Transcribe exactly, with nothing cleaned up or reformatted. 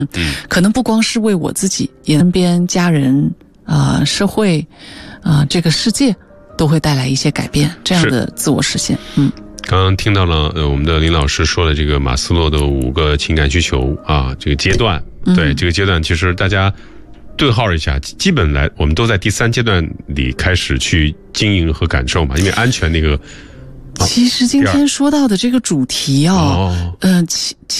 嗯， 可能不光是为我自己，也身边家人啊、呃、社会啊、呃、这个世界都会带来一些改变，这样的自我实现。嗯， 刚刚听到了呃我们的林老师说了这个马斯洛的五个情感需求啊，这个阶段，对、嗯、这个阶段其实大家对号一下，基本来我们都在第三阶段里开始去经营和感受嘛，因为安全那个。 其实今天说到的这个主题啊， 哦， 嗯、呃，其其